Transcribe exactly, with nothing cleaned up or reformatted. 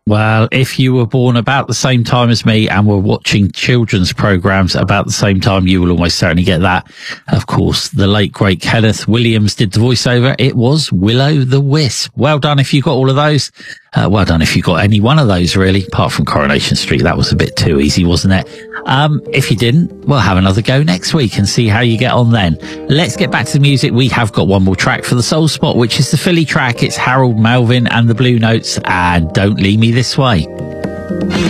Well, if you were born about the same time as me and were watching children's programs about the same time, you will almost certainly get that. Of course, the late, great Kenneth Williams did the voiceover. It was Will-O-the-Wisp. Well done if you got all of those. Uh, well done if you got any one of those, really, apart from Coronation Street. That was a bit too easy, wasn't it? Um, if you didn't, we'll have another go next week and see how you get on then. Let's get back to the music. We have got one more track for the Soul Spot, which is the Philly track. It's Harold Melvin and the Blue Notes and Don't Leave Me This Way.